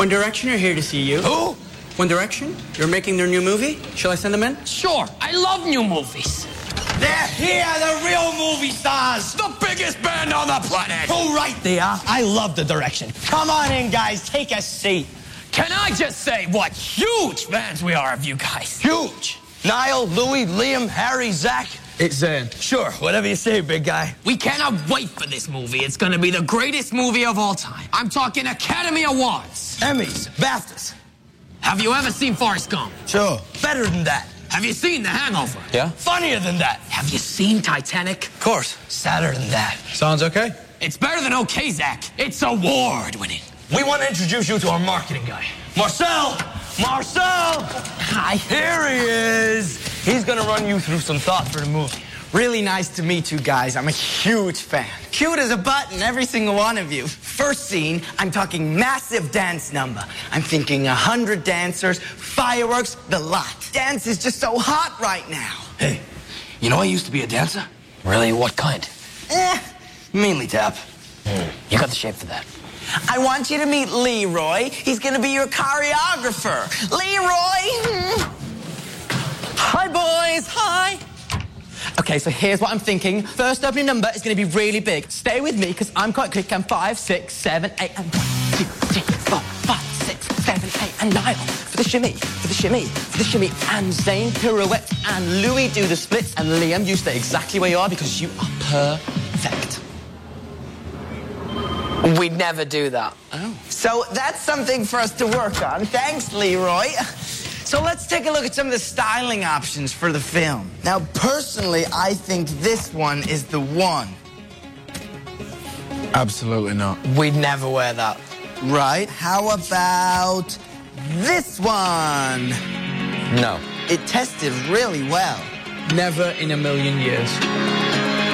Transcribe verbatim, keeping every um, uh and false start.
One Direction are here to see you. Who? One Direction? You're making their new movie? Shall I send them in? Sure, I love new movies. They're here, the real movie stars. The biggest band on the planet. Oh, right they are. I love the Direction. Come on in, guys. Take a seat. Can I just say what huge fans we are of you guys? Huge. Niall, Louis, Liam, Harry, Zach. It's Zane. Sure, whatever you say, big guy. We cannot wait for this movie. It's gonna be the greatest movie of all time. I'm talking Academy Awards. Emmys, BAFTAs. Have you ever seen Forrest Gump? Sure. Better than that. Have you seen The Hangover? Yeah? Funnier than that. Have you seen Titanic? Of course. Sadder than that. Sounds okay. It's better than okay, Zach. It's award-winning. We want to introduce you to our marketing guy. Marcel! Marcel! Hi. Here he is. He's gonna run you through some thoughts for the movie. Really nice to meet you guys. I'm a huge fan. Cute as a button, every single one of you. First scene, I'm talking massive dance number. I'm thinking a hundred dancers, fireworks, the lot. Dance is just so hot right now. Hey, you know I used to be a dancer? Really? What kind? Eh, Mainly tap. You got the shape for that. I want you to meet Leroy. He's gonna be your choreographer. Leroy! Hi, boys, hi. Okay, so here's what I'm thinking. First opening number is going to be really big. Stay with me, because I'm quite quick. I'm five, six, seven, eight, and one, two, three, four, five, six, seven, eight, and Niall for the shimmy, for the shimmy, for the shimmy, and Zane pirouette, and Louis do the splits, and Liam, you stay exactly where you are because you are perfect. We'd never do that. Oh. So that's something for us to work on. Thanks, Leroy. So let's take a look at some of the styling options for the film. Now, personally, I think this one is the one. Absolutely not. We'd never wear that. Right? How about this one? No. It tested really well. Never in a million years.